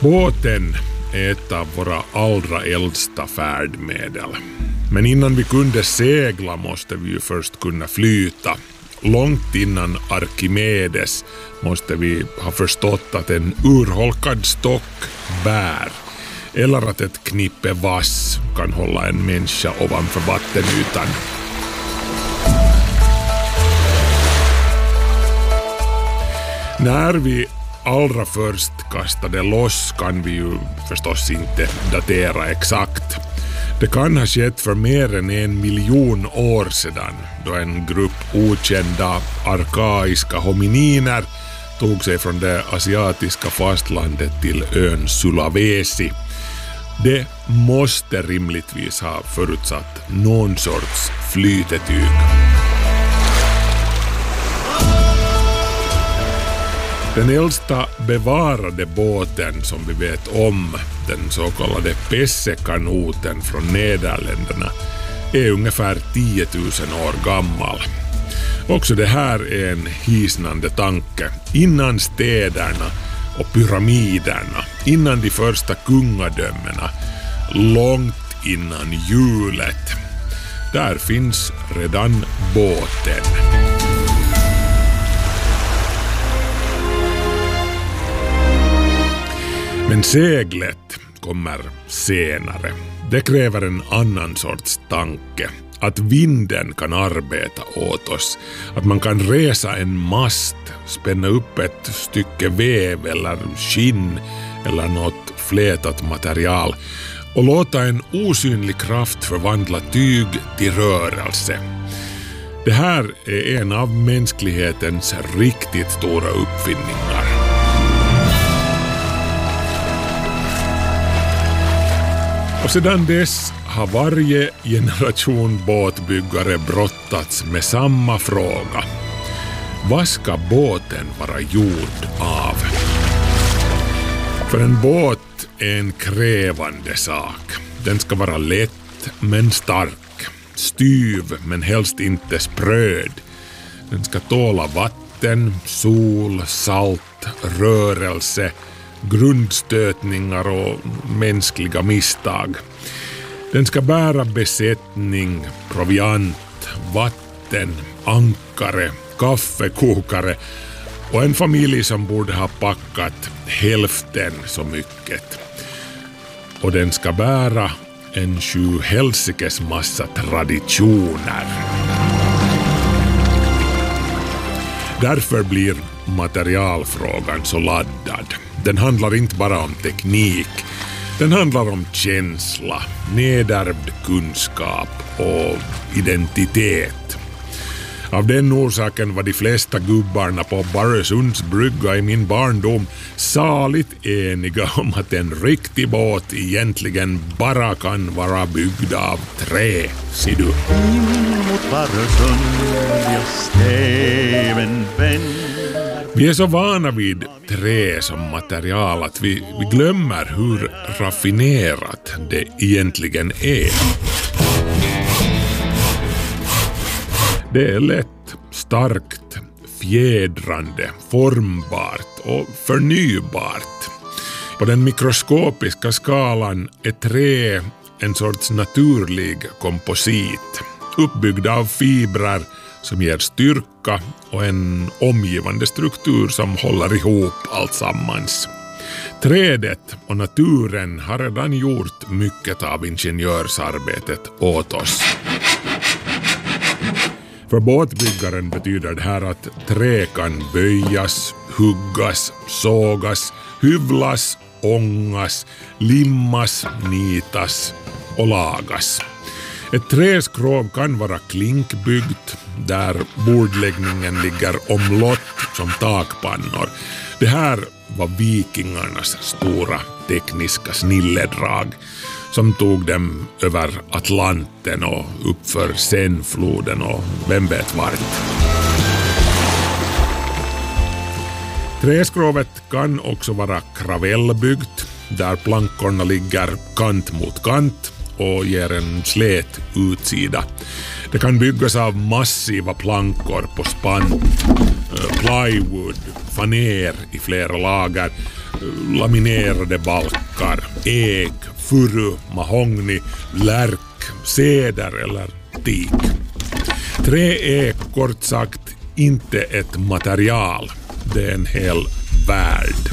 Båten är ett av våra allra äldsta färdmedel. Men innan vi kunde segla måste vi ju först kunna flyta. Långt innan Arkimedes måste vi ha förstått att en urholkad stock bär eller att ett knippe vass kan hålla en människa ovanför vattenytan. När vi allra först kastade loss kan vi ju förstås inte datera exakt. Det kan ha skett för mer än 1 miljon år sedan då en grupp okända arkaiska homininer tog sig från det asiatiska fastlandet till ön Sulawesi. Det måste rimligtvis ha förutsatt någon sorts flytetyg. Den äldsta bevarade båten som vi vet om, den så kallade Pessekanoten från Nederländerna, är ungefär 10 000 år gammal. Också det här är en hisnande tanke. Innan städerna och pyramiderna, innan de första kungadömena, långt innan hjulet, där finns redan båten. Men seglet kommer senare. Det kräver en annan sorts tanke. Att vinden kan arbeta åt oss. Att man kan resa en mast, spänna upp ett stycke väv eller skinn eller något flätat material och låta en osynlig kraft förvandla tyg till rörelse. Det här är en av mänsklighetens riktigt stora uppfinningar. Och sedan dess har varje generation båtbyggare brottats med samma fråga. Vad ska båten vara gjord av? För en båt är en krävande sak. Den ska vara lätt men stark, styv men helst inte spröd. Den ska tåla vatten, sol, salt, rörelse, grundstötningar och mänskliga misstag. Den ska bära besättning, proviant, vatten, ankare, kaffekokare och en familj som borde ha packat hälften så mycket. Och den ska bära en 7 helsikes massa traditioner. Därför blir materialfrågan så laddad. Den handlar inte bara om teknik, den handlar om känsla, nedärvd kunskap och identitet. Av den orsaken var de flesta gubbarna på Barösunds brygga i min barndom saligt eniga om att en riktig båt egentligen bara kan vara byggd av trä, ser du. In mot Barösund, jag stäven vänder. Vi är så vana vid trä som material att vi glömmer hur raffinerat det egentligen är. Det är lätt, starkt, fjädrande, formbart och förnybart. På den mikroskopiska skalan är trä en sorts naturlig komposit, uppbyggd av fibrer som ger styrka och en omgivande struktur som håller ihop allt sammans. Trädet och naturen har redan gjort mycket av ingenjörsarbetet åt oss. För båtbyggaren betyder det här att trä kan böjas, huggas, sågas, hyvlas, ångas, limmas, nitas och lagas. Ett träskrov kan vara klinkbyggt där bordläggningen ligger omlott som takpannor. Det här var vikingarnas stora tekniska snilledrag som tog dem över Atlanten och uppför Senfloden och vem vet vart. Träskrovet kan också vara kravellbyggt där plankorna ligger kant mot kant och ger en slät utsida. Det kan byggas av massiva plankor på spann, plywood, faner i flera lager, laminerade balkar, ek, furu, mahogny, lärk, ceder eller teak. Trä är kort sagt inte ett material, det är en hel värld.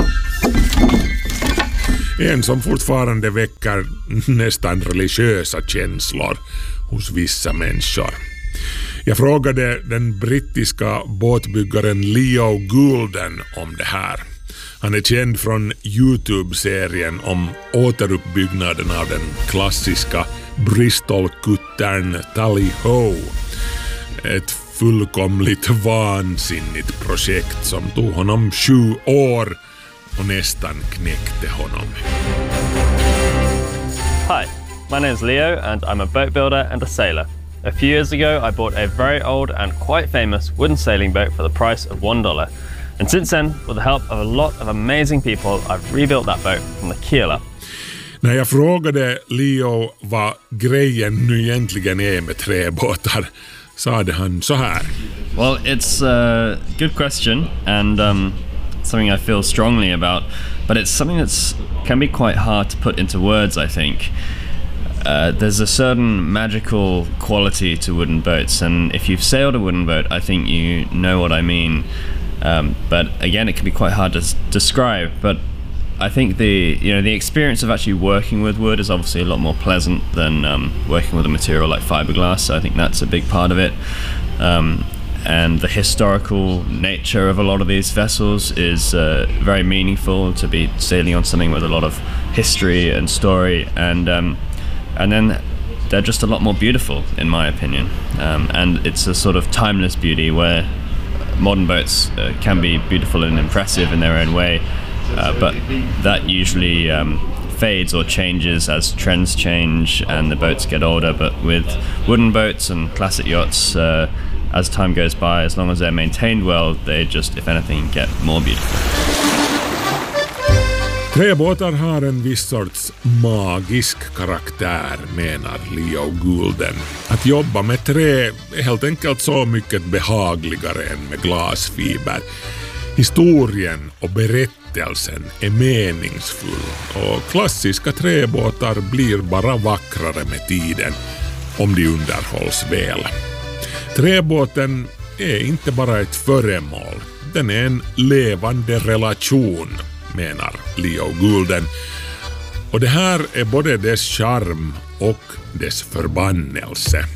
En som fortfarande väcker nästan religiösa känslor hos vissa människor. Jag frågade den brittiska båtbyggaren Leo Goulden om det här. Han är känd från YouTube-serien om återuppbyggnaden av den klassiska Bristol-kuttern Tally-Ho. Ett fullkomligt vansinnigt projekt som tog honom 7 år och nästan knäckte honom. Hi, my name is Leo and I'm a boat builder and a sailor. A few years ago I bought a very old and quite famous wooden sailing boat for the price of $1. And since then, with the help of a lot of amazing people, I've rebuilt that boat from the keel up. När jag frågade Leo vad grejen nu egentligen är med träbåtar sade han så här. Well, it's a good question and something I feel strongly about, but it's something that can be quite hard to put into words, I think. There's a certain magical quality to wooden boats, and if you've sailed a wooden boat, I think you know what I mean. But again, it can be quite hard to describe. But I think the experience of actually working with wood is obviously a lot more pleasant than working with a material like fiberglass. So I think that's a big part of it. And the historical nature of a lot of these vessels is very meaningful, to be sailing on something with a lot of history and story, and then they're just a lot more beautiful, in my opinion. And it's a sort of timeless beauty where modern boats can be beautiful and impressive in their own way, but that usually fades or changes as trends change and the boats get older. But with wooden boats and classic yachts, as time goes by, as long as they're maintained well, they just, if anything, get more beautiful. Träbåtar har en viss sorts magisk karaktär, menar Leo Goulden. Att jobba med trä är helt enkelt så mycket behagligare än med glasfiber. Historien och berättelsen är meningsfull och klassiska träbåtar blir bara vackrare med tiden om de underhålls väl. Träbåten är inte bara ett föremål, den är en levande relation, menar Leo Goulden. Och det här är både dess charm och dess förbannelse.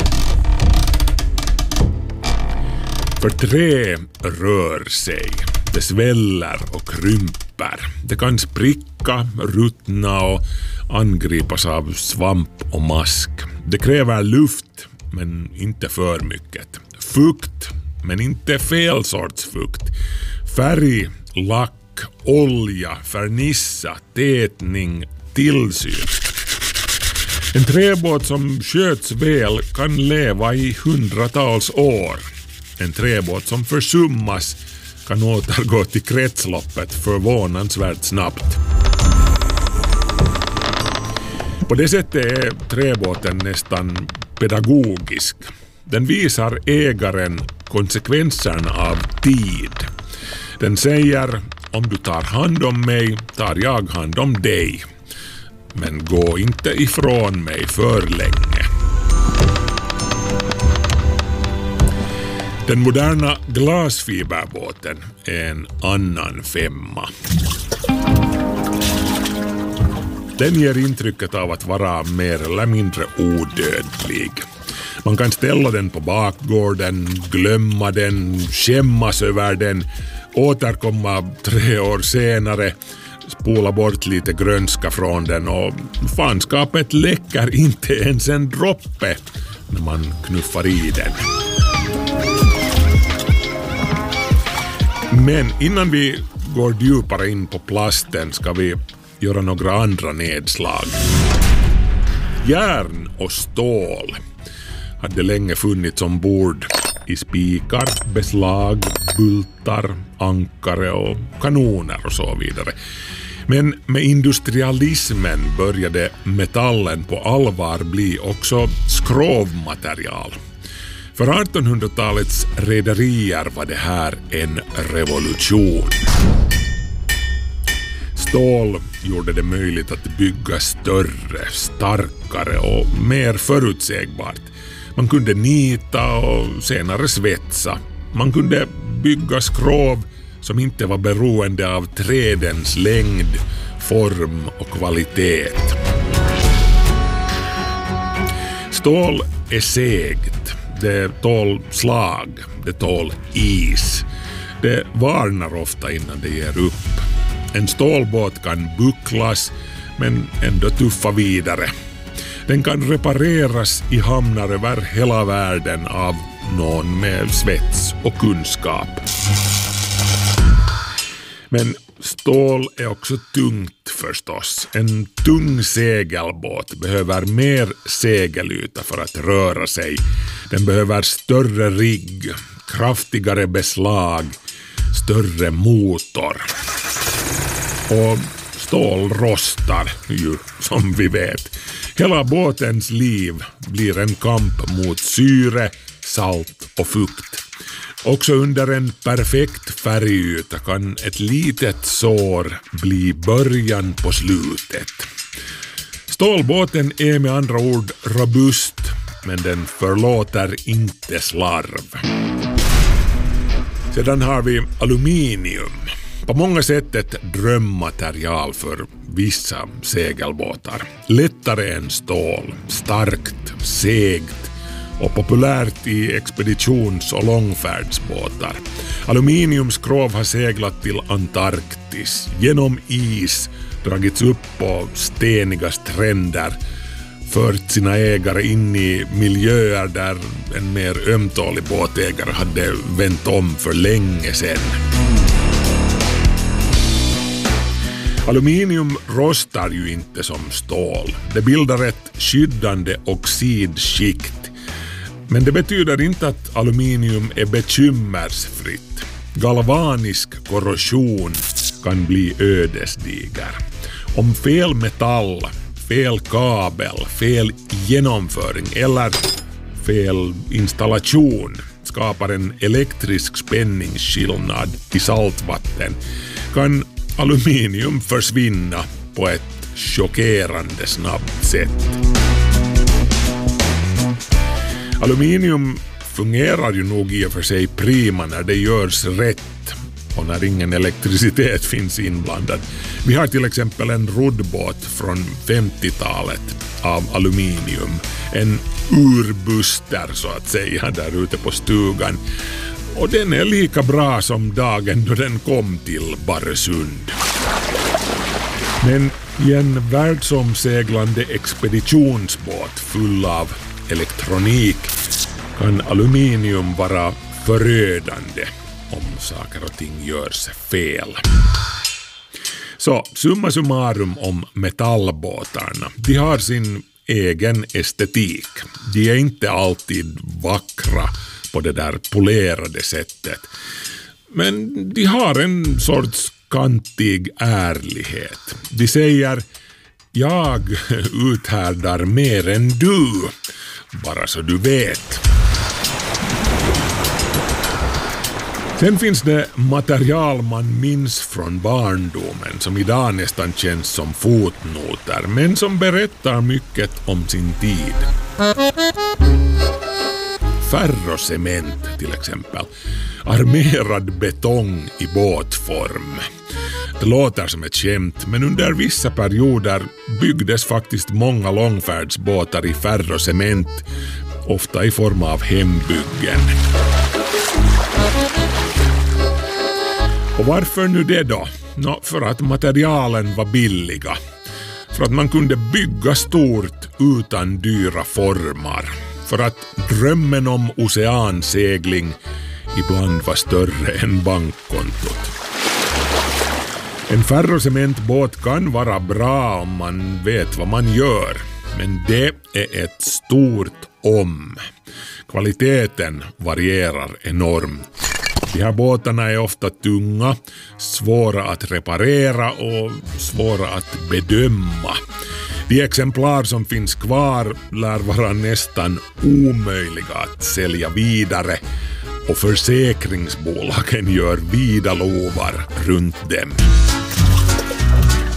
För trä rör sig, det sväller och krymper. Det kan spricka, ruttna och angripas av svamp och mask. Det kräver luft, men inte för mycket. Fukt, men inte fel sorts fukt. Färg, lack, olja, fernissa, tätning, tillsyn. En träbåt som sköts väl kan leva i 100-tals år. En träbåt som försummas kan återgå till kretsloppet förvånansvärt snabbt. På det sättet är träbåten nästan pedagogisk. Den visar ägaren konsekvenserna av tid. Den säger: om du tar hand om mig, tar jag hand om dig. Men gå inte ifrån mig för länge. Den moderna glasfiberbåten är en annan femma. Den ger intrycket av att vara mer eller mindre odödlig. Man kan ställa den på bakgården, glömma den, skämmas över den, återkomma 3 år senare, spola bort lite grönska från den och fanskapet läcker inte ens en droppe när man knuffar i den. Men innan vi går djupare in på plasten ska vi göra några andra nedslag. Järn och stål hade länge funnits ombord i spikar, beslag, bultar, ankare och kanoner och så vidare. Men med industrialismen började metallen på allvar bli också skrovmaterial. För 1800-talets rederier var det här en revolution. Stål gjorde det möjligt att bygga större, starkare och mer förutsägbart. Man kunde nita och senare svetsa. Man kunde bygga skrov som inte var beroende av trädens längd, form och kvalitet. Stål är segt. Det tål slag. Det tål is. Det varnar ofta innan det ger upp. En stålbåt kan bucklas men ändå tuffa vidare. Den kan repareras i hamnar över hela världen av någon med svets och kunskap. Men stål är också tungt förstås. En tung segelbåt behöver mer segelyta för att röra sig. Den behöver större rigg, kraftigare beslag, större motor. Och stål rostar ju, som vi vet. Hela båtens liv blir en kamp mot syre, salt och fukt. Också under en perfekt färgyta kan ett litet sår bli början på slutet. Stålbåten är med andra ord robust, men den förlåter inte slarv. Sedan har vi aluminium. På många sätt ett drömmaterial för vissa segelbåtar. Lättare än stål, starkt, segt och populärt i expeditions- och långfärdsbåtar. Aluminiumskrov har seglat till Antarktis, genom is, dragits upp på steniga stränder, fört sina ägare in i miljöer där en mer ömtålig båtägare hade vänt om för länge sedan. Aluminium rostar ju inte som stål. Det bildar ett skyddande oxidskikt. Men det betyder inte att aluminium är bekymmersfritt. Galvanisk korrosion kan bli ödesdiger. Om fel metall, fel kabel, fel genomföring eller fel installation skapar en elektrisk spänningsskillnad i saltvatten kan aluminium försvinna på ett chockerande snabbt sätt. Aluminium fungerar ju nog i och för sig prima när det görs rätt och när ingen elektricitet finns inblandad. Vi har till exempel en roddbåt från 50-talet av aluminium. En urbuster så att säga där ute på stugan. Och den är lika bra som dagen då den kom till Barösund. Men i en världsomseglande expeditionsbåt full av elektronik kan aluminium vara förödande om saker och ting görs fel. Så summa summarum om metallbåtarna. De har sin egen estetik. De är inte alltid vackra på det där polerade sättet. Men de har en sorts kantig ärlighet. De säger: jag uthärdar mer än du, bara så du vet. Sen finns det material man minns från barndomen som idag nästan känns som fotnoter, men som berättar mycket om sin tid. Ferrocement till exempel. Armerad betong i båtform. Det låter som ett skämt, men under vissa perioder byggdes faktiskt många långfärdsbåtar i ferrocement, ofta i form av hembyggen. Och varför nu det då? För att materialen var billiga. För att man kunde bygga stort utan dyra formar. För att drömmen om oceansegling ibland var större än bankkontot. En ferrocementbåt kan vara bra om man vet vad man gör. Men det är ett stort om. Kvaliteten varierar enormt. De här båtarna är ofta tunga, svåra att reparera och svåra att bedöma. De exemplar som finns kvar lär vara nästan omöjliga att sälja vidare och försäkringsbolagen gör vida lovar runt dem.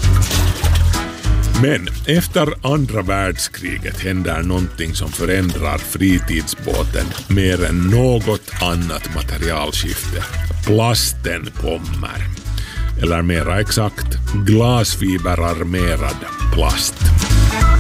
Men efter andra världskriget händer någonting som förändrar fritidsbåten mer än något annat materialskifte. Plasten kommer. Eller mera exakt, glasfiberarmerad plast.